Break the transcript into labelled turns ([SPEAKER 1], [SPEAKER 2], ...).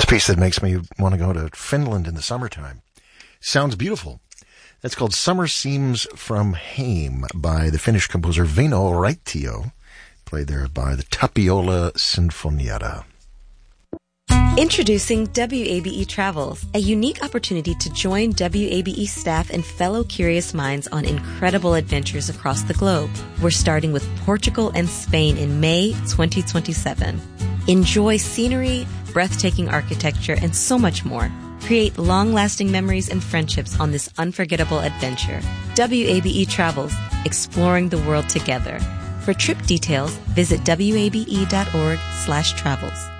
[SPEAKER 1] piece that makes me want to go to Finland in the summertime. Sounds beautiful. That's called Summer Seams from Heim by the Finnish composer Väinö Raitio, played there by the Tapiola Sinfonietta.
[SPEAKER 2] Introducing WABE Travels, a unique opportunity to join WABE staff and fellow curious minds on incredible adventures across the globe. We're starting with Portugal and Spain in May 2027. Enjoy scenery, breathtaking architecture, and so much more. Create long-lasting memories and friendships on this unforgettable adventure. WABE Travels, exploring the world together. For trip details, visit wabe.org/travels.